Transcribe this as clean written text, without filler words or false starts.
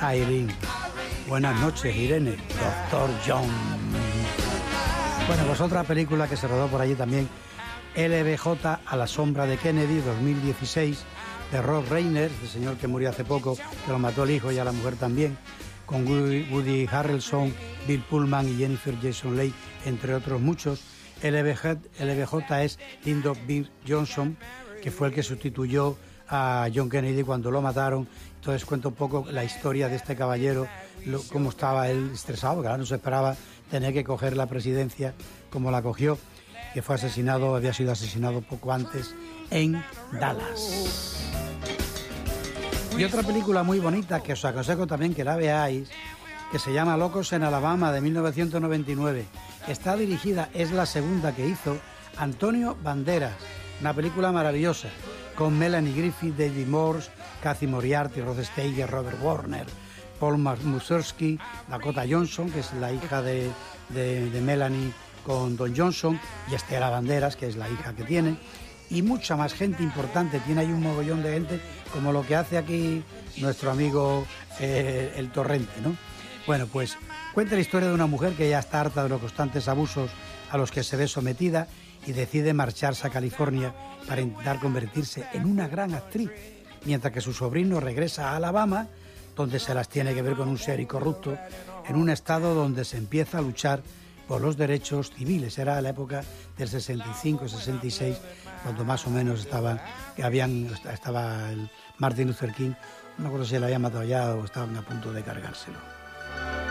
Irene. Buenas noches, Irene. Doctor John. Bueno, pues otra película que se rodó por allí también, LBJ a la sombra de Kennedy, 2016, de Rob Reiner, el señor que murió hace poco, que lo mató el hijo y a la mujer también, con Woody Harrelson, Bill Pullman y Jennifer Jason Leigh, entre otros muchos. LBJ es Lyndon B. Johnson, que fue el que sustituyó a John Kennedy cuando lo mataron. Entonces cuento un poco la historia de este caballero, cómo estaba él estresado, porque no se esperaba tener que coger la presidencia como la cogió, que fue asesinado, había sido asesinado poco antes en Dallas. Y otra película muy bonita que os aconsejo también que la veáis, que se llama Locos en Alabama, de 1999. Está dirigida, es la segunda que hizo Antonio Banderas, una película maravillosa, con Melanie Griffith, David Morse, Cathy Moriarty, Rod Steiger, Robert Warner, Paul Mazursky, Dakota Johnson, que es la hija de Melanie con Don Johnson, y Estela Banderas, que es la hija que tiene, y mucha más gente importante. Tiene ahí un mogollón de gente, como lo que hace aquí nuestro amigo el Torrente, ¿no? Bueno, pues cuenta la historia de una mujer que ya está harta de los constantes abusos a los que se ve sometida y decide marcharse a California para intentar convertirse en una gran actriz, mientras que su sobrino regresa a Alabama, donde se las tiene que ver con un sheriff corrupto, en un estado donde se empieza a luchar por los derechos civiles. Era la época del 65-66, cuando más o menos estaba el Martin Luther King, no me acuerdo si lo había matado ya o estaban a punto de cargárselo.